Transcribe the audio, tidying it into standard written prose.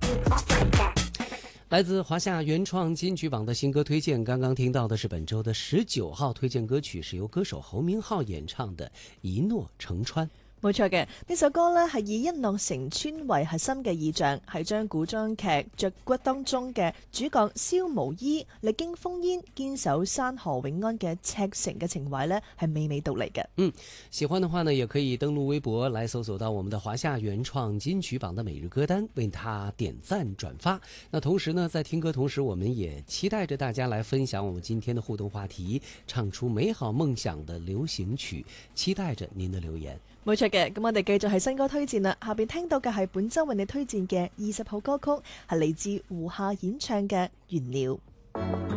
来自华夏原创金曲榜的新歌推荐，刚刚听到的是本周的19號推薦歌曲，是由歌手侯明昊演唱的《一諾成川》。 冇錯嘅，呢首歌呢係以一諾成川為核心嘅意象，係將古裝劇《着骨》當中嘅主角蕭無醫歷經烽煙堅守山河永安嘅赤誠嘅情懷呢係娓娓道嚟嘅。 喜歡的話呢，也可以登錄微博來搜索到我們的華夏原創金曲榜的每日歌單，為他點讚轉發。那同時呢，在聽歌同時，我們也期待着大家來分享我們今天的互動話題，唱出美好夢想的流行曲，期待着您的留言。 冇錯嘅，咁我哋繼續係新歌推薦啦。下邊聽到嘅係本周為你推薦嘅20號歌曲，係嚟自胡夏演唱嘅《原了》。